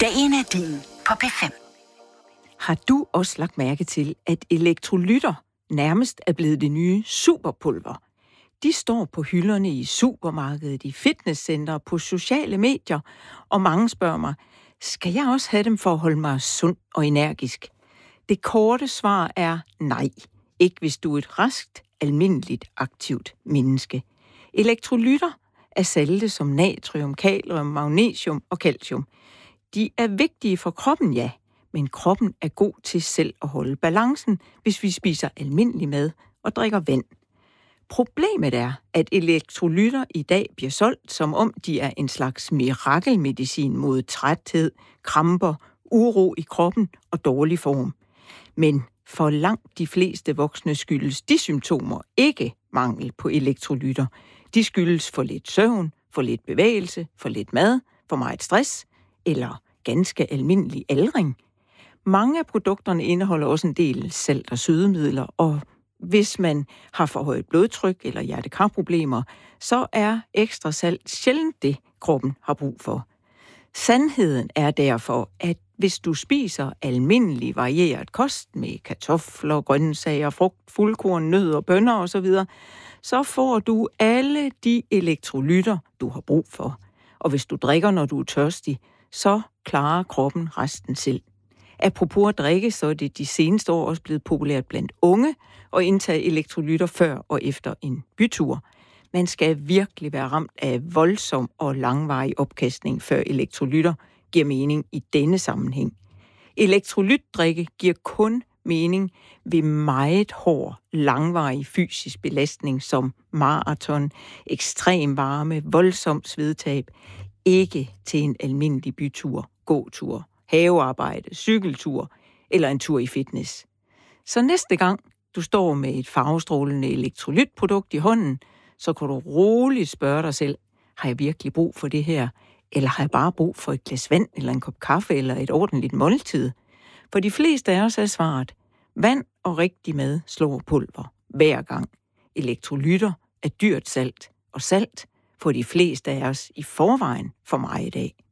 Dagen er din på P5. Har du også lagt mærke til, at elektrolytter nærmest er blevet det nye superpulver? De står på hylderne i supermarkedet, i fitnesscentre, på sociale medier, og mange spørger mig, skal jeg også have dem for at holde mig sund og energisk? Det korte svar er nej. Ikke hvis du er et raskt, almindeligt, aktivt menneske. Elektrolytter er salte som natrium, kalium, magnesium og calcium. De er vigtige for kroppen, ja, men kroppen er god til selv at holde balancen, hvis vi spiser almindelig mad og drikker vand. Problemet er, at elektrolytter i dag bliver solgt, som om de er en slags mirakelmedicin mod træthed, kramper, uro i kroppen og dårlig form. Men for langt de fleste voksne skyldes de symptomer ikke mangel på elektrolytter. De skyldes for lidt søvn, for lidt bevægelse, for lidt mad, for meget stress eller ganske almindelig aldring. Mange af produkterne indeholder også en del salt og sødemidler, og hvis man har for højt blodtryk eller hjertekarproblemer, så er ekstra salt sjældent det, kroppen har brug for. Sandheden er derfor, at hvis du spiser almindelig varieret kost med kartofler, grøntsager, frugt, fuldkorn, nødder, bønner osv., så får du alle de elektrolytter, du har brug for. Og hvis du drikker, når du er tørstig, så klarer kroppen resten selv. Apropos at drikke, så er det de seneste år også blevet populært blandt unge at indtage elektrolytter før og efter en bytur. Man skal virkelig være ramt af voldsom og langvarig opkastning, før elektrolytter giver mening i denne sammenhæng. Elektrolytdrikke giver kun mening ved meget hård, langvarig fysisk belastning som maraton, ekstrem varme, voldsomt svedtab, ikke til en almindelig bytur, gåtur, havearbejde, cykeltur eller en tur i fitness. Så næste gang du står med et farvestrålende elektrolytprodukt i hånden, så kan du roligt spørge dig selv, har jeg virkelig brug for det her? Eller har jeg bare brug for et glas vand, eller en kop kaffe, eller et ordentligt måltid? For de fleste af os er svaret, vand og rigtig mad slår pulver hver gang. Elektrolytter er dyrt salt, og salt får de fleste af os i forvejen for meget af.